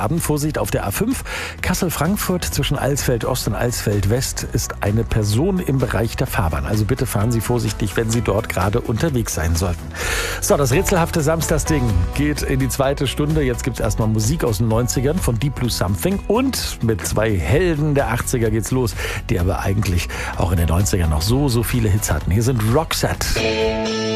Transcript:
Abend. Vorsicht auf der A5. Kassel-Frankfurt zwischen Alsfeld-Ost und Alsfeld-West ist eine Person im Bereich der Fahrbahn. Also bitte fahren Sie vorsichtig, wenn Sie dort gerade unterwegs sein sollten. So, das rätselhafte Samstagsding geht in die zweite Stunde. Jetzt gibt es erstmal Musik aus den 90ern von Deep Blue Something. Und mit zwei Helden der 80er geht's los, die aber eigentlich auch in den 90ern noch so viele Hits hatten. Hier sind Roxette.